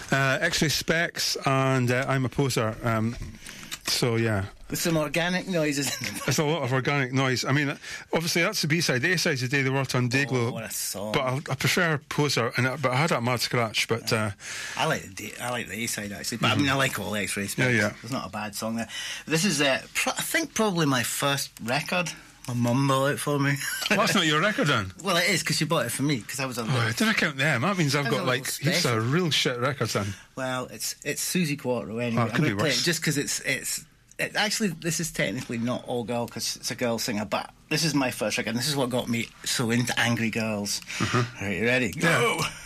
X-Ray Specs and I'm a Poser. So, yeah. With some organic noises. It's a lot of organic noise. I mean, obviously that's the B-side. The A-side's The Day They Worked on Dayglow. Oh, what a song. But I prefer Poser, but I had that Mad Scratch. But I like the A-side, actually. But I mean, I like all X-Ray Specs. Yeah. There's not a bad song there. This is, I think, probably my first record. My mum bought it for me. Well, that's not your record, then. Well, it is, because she bought it for me, because I was a little... Oh, did I count them? That means I've got, like, heaps of real shit records, then. Well, it's Susie Quattro, anyway. Oh, it could be worse. Just because it's actually, this is technically not all girl, because it's a girl singer, but this is my first record, and this is what got me so into Angry Girls. Are you ready? Yeah. Go!